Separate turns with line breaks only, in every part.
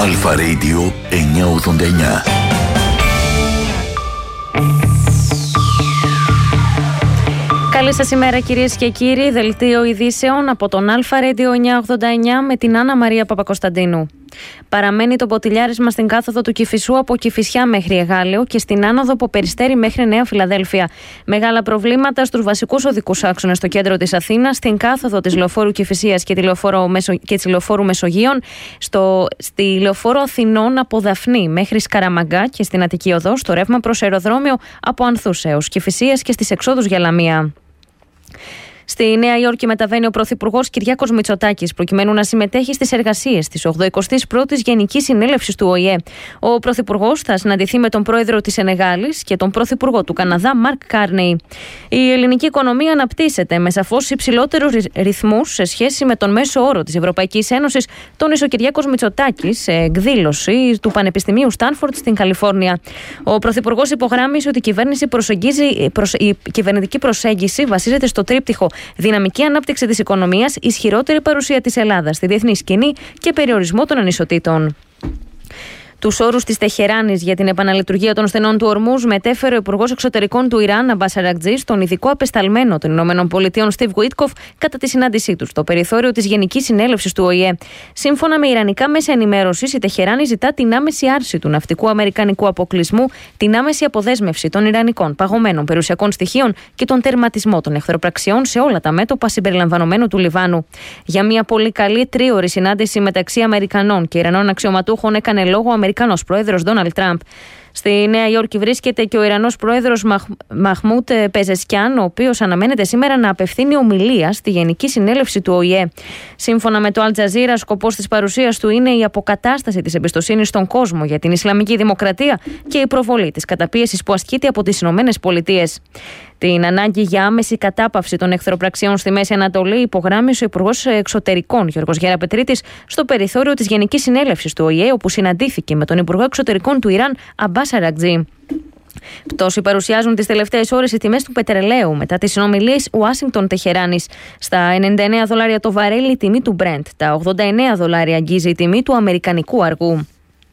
Αλφα Radio 989.
Καλή σας ημέρα κυρίες και κύριοι, δελτίο ειδήσεων από τον Αλφα Radio 989 με την Άννα Μαρία Παπακοσταντίνου. Παραμένει το ποτηλιάρισμα στην κάθοδο του Κηφισού από Κηφισιά μέχρι Εγάλεο και στην άνοδο από Περιστέρι μέχρι Νέα Φιλαδέλφια. Μεγάλα προβλήματα στους βασικούς οδικούς άξονες στο κέντρο της Αθήνας, στην κάθοδο της λεωφόρου Κηφισίας και της λεωφόρου Μεσογείων, στη λεωφόρο Αθηνών από Δαφνή μέχρι Σκαραμαγκά και στην Αττική Οδό, στο ρεύμα προς αεροδρόμιο από Ανθούς έως Κηφισίας και στις εξόδους για Λαμία. Στη Νέα Υόρκη μεταβαίνει ο Πρωθυπουργός Κυριάκος Μητσοτάκης προκειμένου να συμμετέχει στις εργασίες της 81ης Γενικής Συνέλευσης του ΟΗΕ. Ο Πρωθυπουργός θα συναντηθεί με τον Πρόεδρο της Σενεγάλης και τον Πρωθυπουργό του Καναδά, Μαρκ Κάρνεϊ. Η ελληνική οικονομία αναπτύσσεται με σαφώς υψηλότερους ρυθμούς σε σχέση με τον μέσο όρο της Ευρωπαϊκής Ένωσης, τόνισε ο Κυριάκος Μητσοτάκης σε εκδήλωση του Πανεπιστημίου Στάνφορντ στην Καλιφόρνια. Ο Πρωθυπουργός υπογράμμισε ότι η κυβερνητική προσέγγιση βασίζεται στο τρίπτυχο δυναμική ανάπτυξη της οικονομίας, ισχυρότερη παρουσία της Ελλάδας στη διεθνή σκηνή και περιορισμό των ανισοτήτων. Τους όρους της Τεχεράνης για την επαναλειτουργία των στενών του Ορμούζ μετέφερε ο Υπουργός Εξωτερικών του Ιράν, Αμπάς Αρακτζή, στον ειδικό απεσταλμένο των ΗΠΑ, Στιβ Γουίτκοφ, κατά τη συνάντησή του στο περιθώριο της Γενικής Συνέλευσης του ΟΗΕ. Σύμφωνα με ιρανικά μέσα ενημέρωσης, η Τεχεράνη ζητά την άμεση άρση του ναυτικού αμερικανικού αποκλεισμού, την άμεση αποδέσμευση των ιρανικών παγωμένων περιουσιακών στοιχείων και τον τερματισμό των εχθροπραξιών σε όλα τα μέτωπα συμπεριλαμβανομένου του Λιβάνου. Για μια πολύ καλή τρίωρη συνάντηση μεταξύ Αμερικανών και Ιρανών αξιωματούχων έκανε λόγο ο Αμερικανός πρόεδρος Ντόναλντ Τραμπ. Στη Νέα Υόρκη βρίσκεται και ο Ιρανός πρόεδρος Μαχμούτ Πεζεσκιάν, ο οποίος αναμένεται σήμερα να απευθύνει ομιλία στη Γενική Συνέλευση του ΟΗΕ. Σύμφωνα με το Αλ Τζαζίρα, σκοπός της παρουσίας του είναι η αποκατάσταση της εμπιστοσύνης στον κόσμο για την Ισλαμική Δημοκρατία και η προβολή της καταπίεσης που ασκείται από τις ΗΠΑ. Την ανάγκη για άμεση κατάπαυση των εχθροπραξιών στη Μέση Ανατολή υπογράμμισε ο Υπουργός Εξωτερικών Γιώργος Γεραπετρίτης στο περιθώριο της Γενικής Συνέλευσης του ΟΗΕ, όπου συναντήθηκε με τον Υπουργό Εξωτερικών του Ιράν, Αμπάς Αρακτζή. Πτώση παρουσιάζουν τις τελευταίες ώρες οι τιμές του πετρελαίου μετά τις συνομιλίες Ουάσιγκτον-Τεχεράνης. Στα $99 το βαρέλι η τιμή του Brent, τα $89 αγγίζει η τιμή του αμερικανικού αργού.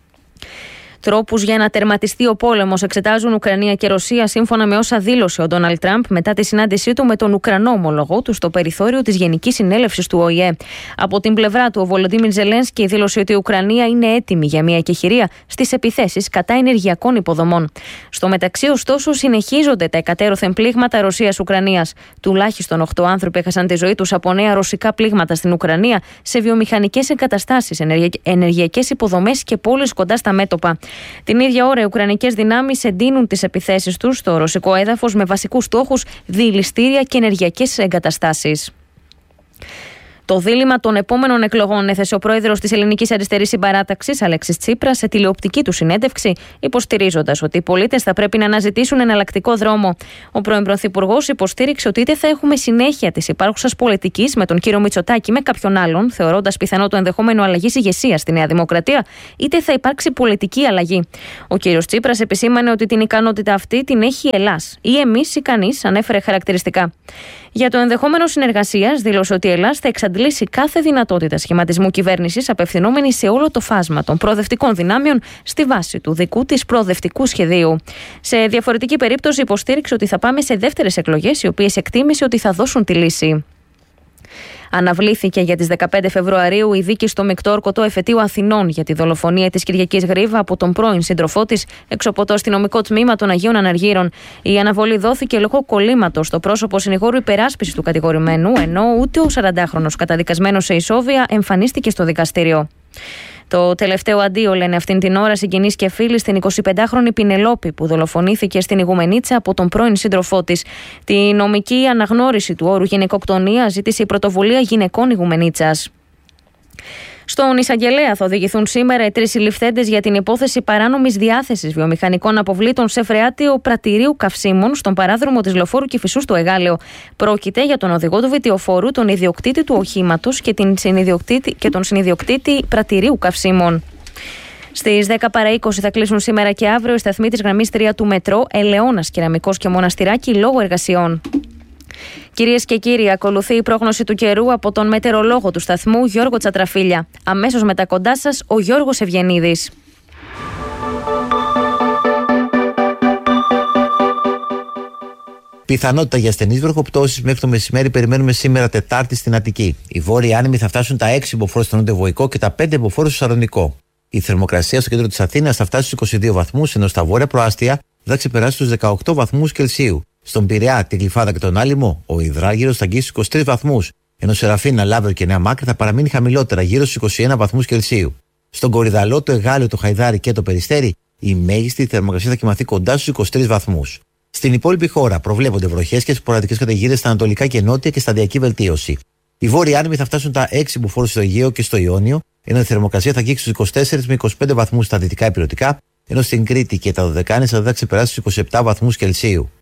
Τρόπους για να τερματιστεί ο πόλεμος εξετάζουν Ουκρανία και Ρωσία, σύμφωνα με όσα δήλωσε ο Ντόναλντ Τραμπ μετά τη συνάντησή του με τον Ουκρανό ομολογό του στο περιθώριο της Γενικής Συνέλευσης του ΟΗΕ. Από την πλευρά του, ο Βολοντίμιρ Ζελένσκι δήλωσε ότι η Ουκρανία είναι έτοιμη για μια εκεχηρία στις επιθέσεις κατά ενεργειακών υποδομών. Στο μεταξύ, ωστόσο, συνεχίζονται τα εκατέρωθεν πλήγματα Ρωσίας-Ουκρανίας. Τουλάχιστον 8 άνθρωποι έχασαν τη ζωή τους από νέα ρωσικά πλήγματα στην Ουκρανία σε βιομηχανικές εγκαταστάσεις, ενεργειακές υποδομές και πόλεις κοντά στα μέτωπα. Την ίδια ώρα, οι ουκρανικές δυνάμεις εντείνουν τις επιθέσεις τους στο ρωσικό έδαφος με βασικούς στόχους διελιστήρια και ενεργειακές εγκαταστάσεις. Το δίλημμα των επόμενων εκλογών έθεσε ο πρόεδρος της Ελληνικής Αριστερής Συμπαράταξης, Αλέξης Τσίπρας, σε τηλεοπτική του συνέντευξη, υποστηρίζοντας ότι οι πολίτες θα πρέπει να αναζητήσουν εναλλακτικό δρόμο. Ο πρώην πρωθυπουργός υποστήριξε ότι είτε θα έχουμε συνέχεια της υπάρχουσας πολιτικής με τον κύριο Μητσοτάκη ή με κάποιον άλλον, θεωρώντας πιθανό το ενδεχόμενο αλλαγής ηγεσίας στη Νέα Δημοκρατία, είτε θα υπάρξει πολιτική αλλαγή. Ο κύριος Τσίπρας επισήμανε ότι την ικανότητα αυτή την έχει η Ελλάς ή εμείς ή κανείς, ανέφερε χαρακτηριστικά. Για το ενδεχόμενο συνεργασίας, δήλωσε ότι η Ελλάς θα εξαντλήσει κάθε δυνατότητα σχηματισμού κυβέρνησης, απευθυνόμενη σε όλο το φάσμα των προοδευτικών δυνάμεων στη βάση του δικού της προοδευτικού σχεδίου. Σε διαφορετική περίπτωση, υποστήριξε ότι θα πάμε σε δεύτερες εκλογές, οι οποίες εκτίμησε ότι θα δώσουν τη λύση. Αναβλήθηκε για τις 15 Φεβρουαρίου η δίκη στο μεικτό ορκωτό εφετείο Αθηνών για τη δολοφονία της Κυριακής Γρίβα από τον πρώην σύντροφό της έξω από το αστυνομικό τμήμα των Αγίων Αναργύρων. Η αναβολή δόθηκε λόγω κολλήματος στο πρόσωπο συνηγόρου υπεράσπισης του κατηγορημένου, ενώ ούτε ο 40χρονος καταδικασμένος σε ισόβια εμφανίστηκε στο δικαστήριο. Το τελευταίο αντίο, λένε αυτήν την ώρα συγγενείς και φίλοι στην 25χρονη Πινελόπη που δολοφονήθηκε στην Ιγουμενίτσα από τον πρώην σύντροφό της. Τη νομική αναγνώριση του όρου γυναικοκτονία ζήτησε η Πρωτοβουλία Γυναικών Ιγουμενίτσας. Στον εισαγγελέα θα οδηγηθούν σήμερα οι 3 συλληφθέντες για την υπόθεση παράνομης διάθεσης βιομηχανικών αποβλήτων σε φρεάτιο πρατηρίου καυσίμων στον παράδρομο της λεωφόρου Κηφισού στο Εγάλεο. Πρόκειται για τον οδηγό του βιτιοφόρου, τον ιδιοκτήτη του οχήματος και τον συνιδιοκτήτη πρατηρίου καυσίμων. Στις 10 παρά 20 θα κλείσουν σήμερα και αύριο οι σταθμοί της γραμμής 3 του μετρό Ελαιώνας, Κεραμικός και Μοναστηράκι λόγω εργασιών. Κυρίες και κύριοι, ακολουθεί η πρόγνωση του καιρού από τον μετεωρολόγο του σταθμού Γιώργο Τσατραφίλια. Αμέσως μετά κοντά σας ο Γιώργος Ευγενίδης.
Πιθανότητα για ασθενείς βροχοπτώσεις μέχρι το μεσημέρι περιμένουμε σήμερα Τετάρτη στην Αττική. Οι βόρειοι άνεμοι θα φτάσουν τα 6 μποφόρ στο νότιο Βοϊκό και τα 5 μποφόρ στο Σαλονικό. Η θερμοκρασία στο κέντρο της Αθήνας θα φτάσει στους 22 βαθμούς, ενώ στα βόρεια προάστια θα ξεπεράσει τους 18 βαθμούς Κελσίου. Στον Πειραιά, τη Γλυφάδα και τον Άλυμο, ο υδράργυρος θα αγγίσει στους 23 βαθμούς, ενώ Σεραφίνα, Λάβριο και Νέα Μάκρη θα παραμείνει χαμηλότερα, γύρω στους 21 βαθμούς Κελσίου. Στον Κορυδαλό, το Εγάλεο, το Χαϊδάρι και το Περιστέρι, η μέγιστη θερμοκρασία θα κυμανθεί κοντά στους 23 βαθμούς. Στην υπόλοιπη χώρα προβλέπονται βροχές και σποραδικές καταιγίδες στα ανατολικά και νότια και σταδιακή βελτίωση. Οι βόρειοι άνεμοι θα φτάσουν τα 6 μποφόρ στο Αιγαίο και στο Ιόνιο, ενώ η θερμοκρασία θα αγγίξει στους 24 με 25 βαθμούς στα δυτικά ηπειρωτικά, ενώ στην Κρήτη και τα Δωδεκάνησα θα ξεπεράσει στους 27 βαθμούς Κελσίου.